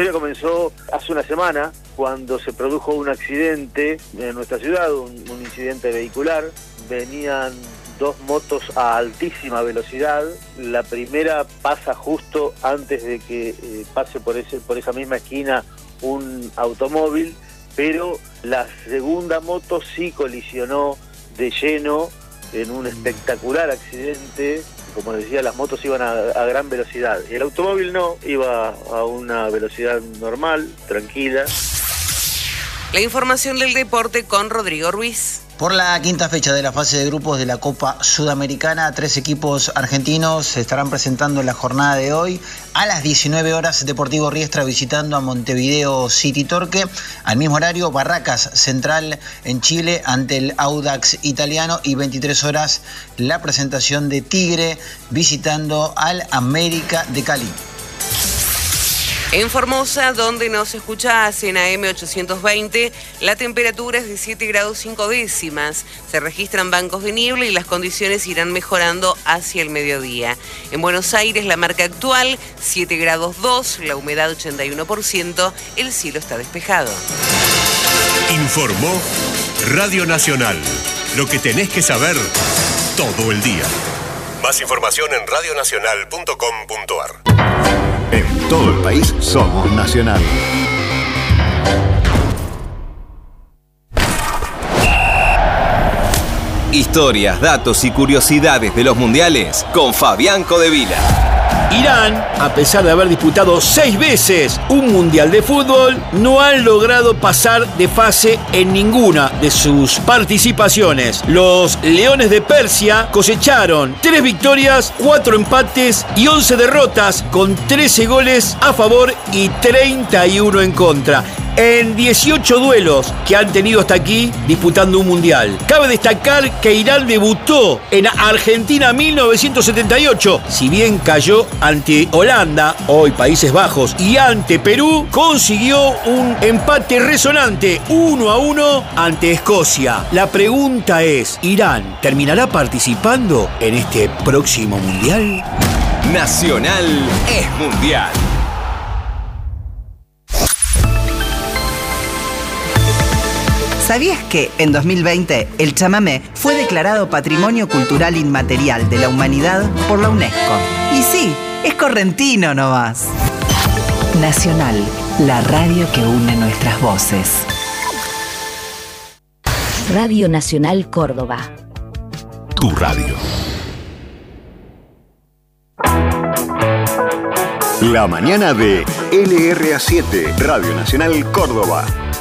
historia comenzó hace una semana, cuando se produjo un accidente en nuestra ciudad, un incidente vehicular. Venían dos motos a altísima velocidad. La primera pasa justo antes de que pase por esa misma esquina un automóvil, pero la segunda moto sí colisionó de lleno en un espectacular accidente. Como decía, las motos iban a gran velocidad. El automóvil no, iba a una velocidad normal, tranquila. La información del deporte con Rodrigo Ruiz. Por la quinta fecha de la fase de grupos de la Copa Sudamericana, 3 equipos argentinos se estarán presentando en la jornada de hoy. A las 19 horas, Deportivo Riestra visitando a Montevideo City Torque. Al mismo horario, Barracas Central en Chile ante el Audax italiano. Y 23 horas, la presentación de Tigre visitando al América de Cali. En Formosa, donde nos escuchás en AM 820, la temperatura es de 7 grados 5 décimas. Se registran bancos de niebla y las condiciones irán mejorando hacia el mediodía. En Buenos Aires, la marca actual, 7 grados 2, la humedad 81%, el cielo está despejado. Informó Radio Nacional. Lo que tenés que saber todo el día. Más información en radionacional.com.ar. En todo el país somos Nacional. Historias, datos y curiosidades de los mundiales con Fabián Codevila. Irán, a pesar de haber disputado 6 veces un mundial de fútbol, no han logrado pasar de fase en ninguna de sus participaciones. Los Leones de Persia cosecharon 3 victorias, 4 empates y 11 derrotas, con 13 goles a favor y 31 en contra, en 18 duelos que han tenido hasta aquí disputando un mundial. Cabe destacar que Irán debutó en Argentina 1978. Si bien cayó ante Holanda, hoy Países Bajos, y ante Perú, consiguió un empate resonante 1-1 ante Escocia. La pregunta es, ¿Irán terminará participando en este próximo mundial? Nacional es mundial. ¿Sabías que en 2020 el chamamé fue declarado Patrimonio Cultural Inmaterial de la Humanidad por la UNESCO? Y sí, es correntino nomás. Nacional, la radio que une nuestras voces. Radio Nacional Córdoba. Tu radio. La mañana de LRA7, Radio Nacional Córdoba.